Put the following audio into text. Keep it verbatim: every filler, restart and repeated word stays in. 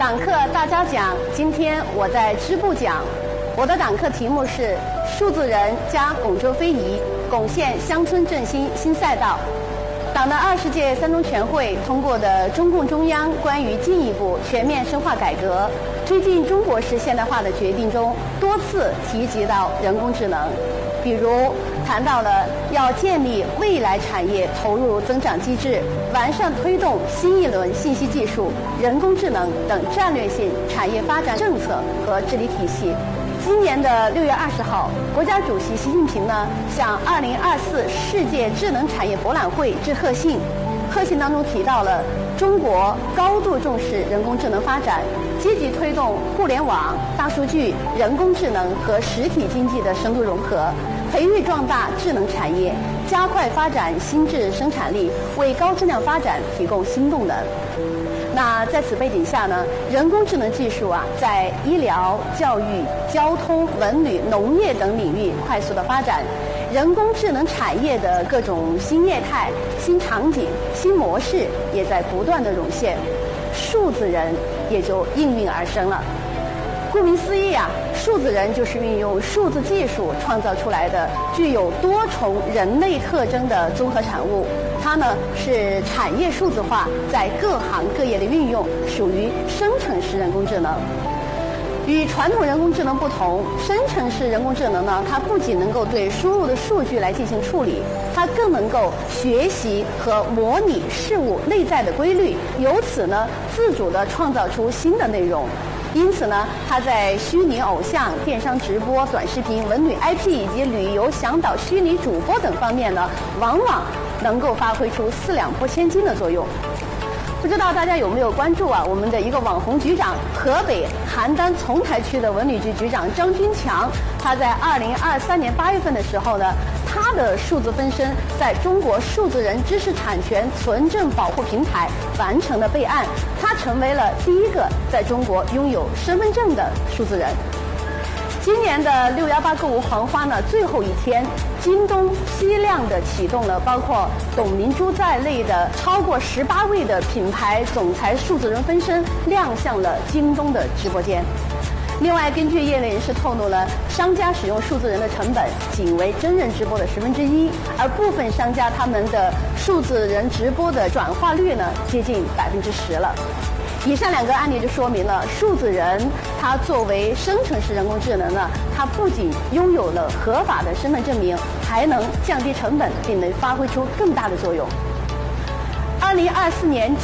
党课大家讲，今天我在支部讲，我的党课题目是数字人加拱洲非遗，拱现乡村振兴新赛道。党的二十届三中全会通过的中共中央关于进一步全面深化改革、推进中国式现代化的决定中，多次提及到人工智能，比如谈到了要建立未来产业投入增长机制，完善推动新一轮信息技术、人工智能等战略性产业发展政策和治理体系。今年的六月二十号，国家主席习近平呢向二零二四世界智能产业博览会致贺信，贺信当中提到了中国高度重视人工智能发展，积极推动互联网、大数据、人工智能和实体经济的深度融合，培育壮大智能产业，加快发展新质生产力，为高质量发展提供新动能。那在此背景下呢，人工智能技术啊，在医疗、教育、交通、文旅、农业等领域快速的发展，人工智能产业的各种新业态、新场景、新模式也在不断的涌现，数字人也就应运而生了。顾名思义啊，数字人就是运用数字技术创造出来的具有多重人类特征的综合产物。它呢是产业数字化在各行各业的运用，属于生成式人工智能。与传统人工智能不同，生成式人工智能呢，它不仅能够对输入的数据来进行处理，它更能够学习和模拟事物内在的规律，由此呢自主地创造出新的内容。因此呢，它在虚拟偶像、电商直播、短视频、文旅 I P 以及旅游向导、虚拟主播等方面呢，往往能够发挥出四两拨千斤的作用。不知道大家有没有关注啊？我们的一个网红局长，河北邯郸丛台区的文旅局局长张军强，他在二零二三年八月份的时候呢，他的数字分身在中国数字人知识产权存证保护平台完成了备案，他成为了第一个在中国拥有身份证的数字人。今年的六幺八购物狂欢呢，最后一天，京东批量的启动了包括董明珠在内的超过十八位的品牌总裁数字人分身亮相了京东的直播间。另外，根据业内人士透露了，商家使用数字人的成本仅为真人直播的十分之一，而部分商家他们的数字人直播的转化率呢，接近百分之十了。以上两个案例就说明了数字人它作为生成式人工智能呢，它不仅拥有了合法的身份证明，还能降低成本，并能发挥出更大的作用。二零二四年